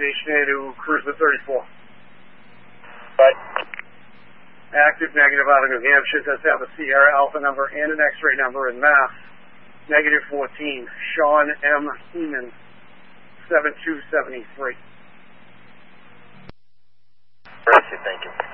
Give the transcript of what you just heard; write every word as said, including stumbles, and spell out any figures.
station A to Cruiser thirty-four. Right. Active, negative out of New Hampshire. Does have a Sierra Alpha number and an X-ray number in Mass. Negative fourteen. Sean M. Heeman, seven two seven three. Thank you.